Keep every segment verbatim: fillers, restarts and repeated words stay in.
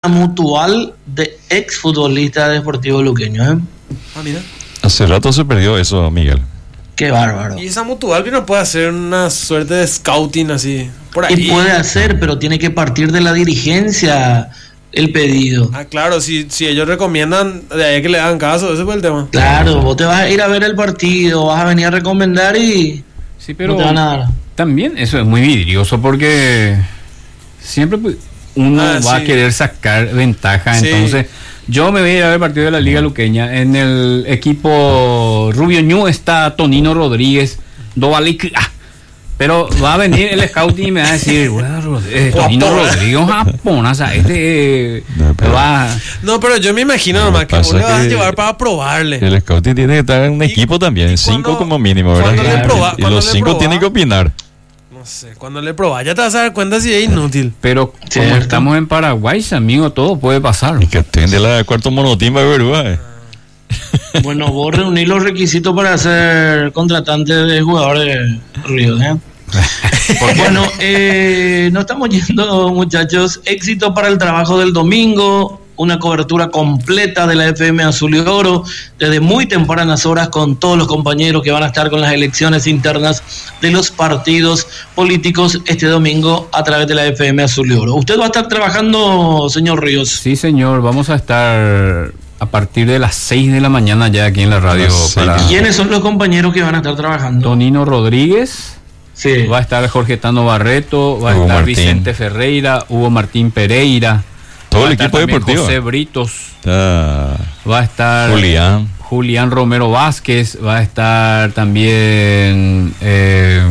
mutual de exfutbolistas de Deportivo Luqueño, ¿eh? Ah, mira. Hace rato se perdió eso, Miguel. Qué bárbaro. Y esa mutual que no puede hacer una suerte de scouting así, por ahí. Y puede hacer, pero tiene que partir de la dirigencia el pedido. Ah, claro, si, si ellos recomiendan, de ahí que le hagan caso, ese fue el tema. Claro, vos te vas a ir a ver el partido, vas a venir a recomendar y Sí, pero no te van a dar. también eso es muy vidrioso porque siempre pues, uno Ah, va sí. a querer sacar ventaja. Sí. Entonces, yo me voy a ir a ver el partido de la Liga Luqueña. En el equipo Rubio Ñu está Tonino Rodríguez, Dovalik. Ah, pero va a venir el scouting y me va a decir, bueno, eh, Tonino Guapona. Rodríguez, Japón, o sea, este eh, No, pero- va. No, pero yo me imagino No, nomás que pasa vos le vas a que llevar para probarle. El scouting tiene que estar en un Y- equipo también, y cinco cuando- como mínimo, ¿verdad? cuando le proba- y cuando los le cinco proba- tienen que opinar. No sé, cuando le probas ya te vas a dar cuenta si es inútil. Pero Cierto. como estamos en Paraguay, amigo, todo puede pasar. Y que estén de la cuarto monotimba de Uruguay. Bueno, vos reunís los requisitos para ser contratante de jugador de Río, ¿eh? Bueno, eh, nos estamos yendo, muchachos. Éxito para el trabajo del domingo. Una cobertura completa de la F M Azul y Oro desde muy tempranas horas con todos los compañeros que van a estar con las elecciones internas de los partidos políticos este domingo a través de la F M Azul y Oro. ¿Usted va a estar trabajando, señor Ríos? Sí, señor, vamos a estar a partir de las seis de la mañana ya aquí en la radio. Las seis. Para ¿Quiénes son los compañeros que van a estar trabajando? Tonino Rodríguez, Sí. va a estar Jorge Tano Barreto, va a Hugo estar Martín. Vicente Ferreira, Hugo Martín Pereira, Todo va el a estar equipo también deportivo. José Britos, Ah, va a estar Julián. Julián Romero Vázquez, va a estar también eh,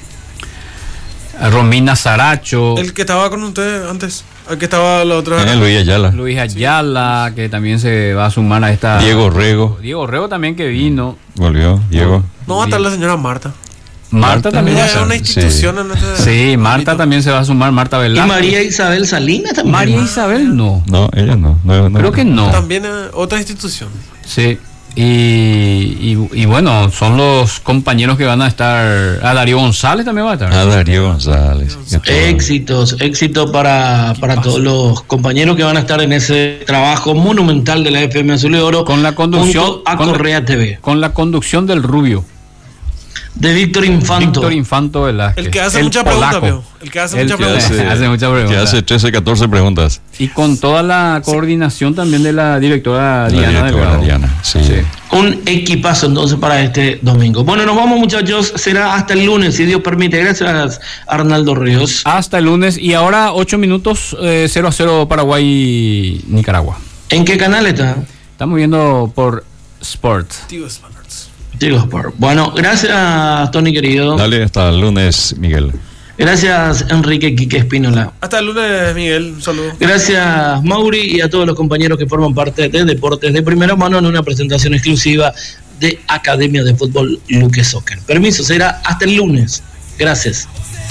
Romina Saracho, El que estaba con usted antes, el que estaba la otra. Eh, Luis Ayala. Luis Ayala, que también se va a sumar a esta. Diego Rego. Diego Rego también que vino. Volvió, Diego. No va a estar la señora Marta. Marta, Marta también va a Ella es estar. una institución en este. Sí, Marta ámbito. también se va a sumar, Marta ¿Y Velázquez. María Isabel Salinas también? María Isabel no. No, ella no. no, no. Creo que no. También eh, otra institución. Sí. Y, y, y bueno, son los compañeros que van a estar. A Darío González también va a estar. Ah, Darío González. Que todo- Éxitos, éxito para, para todos los compañeros que van a estar en ese trabajo monumental de la F M Azul y Oro Con la conducción- junto a con la- Correa T V Con la conducción del Rubio. de Víctor Infanto. Víctor Infanto Velázquez. El que hace mucha pregunta, polaco. Pio. El que hace El mucha que pregunta. hace- hace mucha pregunta. Que hace trece, catorce preguntas. Y con toda la coordinación también de la directora La Diana directora Delgado. Diana, sí. Sí. Un equipazo entonces para este domingo. Bueno, nos vamos, muchachos. Será hasta el lunes, si Dios permite. Gracias, Arnaldo Ríos. Hasta el lunes. Y ahora ocho minutos, eh, cero a cero Paraguay-Nicaragua. ¿En qué canal está? Estamos viendo por Sport. Tío Spanners. Digo, Sport. Bueno, gracias, Tony querido. Dale hasta el lunes, Miguel. Gracias, Enrique Quique Espínola. Hasta el lunes, Miguel. Un saludo. Gracias, Mauri, y a todos los compañeros que forman parte de Deportes de Primera Mano en una presentación exclusiva de Academia de Fútbol Luque Soccer. Permiso, será hasta el lunes. Gracias.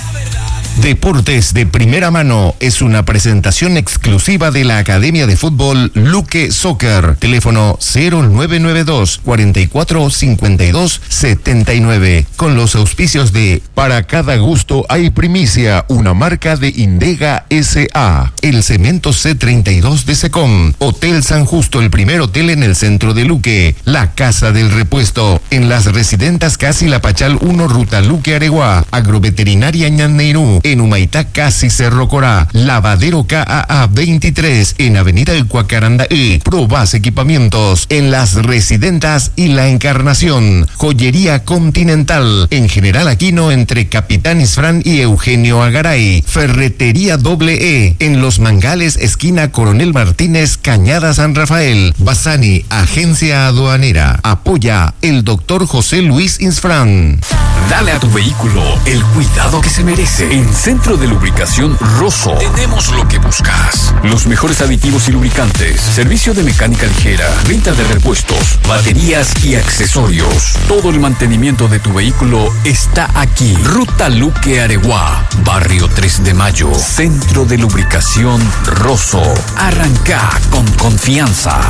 Deportes de Primera Mano es una presentación exclusiva de la Academia de Fútbol Luque Soccer. Teléfono cero nueve nueve dos, cuatro cuatro cinco dos, siete nueve. Con los auspicios de Para cada gusto hay primicia, una marca de Indega S A. El Cemento C treinta y dos de Secom. Hotel San Justo, el primer hotel en el centro de Luque. La Casa del Repuesto. En las Residentas Casi La Pachal uno, Ruta Luque Areguá. Agroveterinaria Ñanneirú. En Humaitá Casi Cerro Corá. Lavadero K A A veintitrés. En Avenida El Cuacaranda E. Probas Equipamientos. En las Residentas y La Encarnación. Joyería Continental. En General Aquino entre Capitán Isfrán y Eugenio Agaray. Ferretería Doble E. En Los Mangales esquina Coronel Martínez Cañada San Rafael. Basani Agencia Aduanera. Apoya el doctor José Luis Isfrán. Dale a tu vehículo el cuidado que se merece. En Centro de Lubricación Rosso tenemos lo que buscas. Los mejores aditivos y lubricantes, servicio de mecánica ligera, venta de repuestos, baterías y accesorios. Todo el mantenimiento de tu vehículo está aquí. Ruta Luque Areguá, Barrio tres de Mayo. Centro de Lubricación Rosso. Arranca con confianza.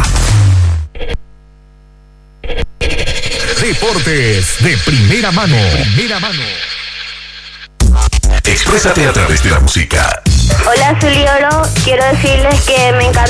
Deportes de Primera Mano. Primera Mano. Exprésate a través de la música. Hola, Azul y Oro. Quiero decirles que me encanta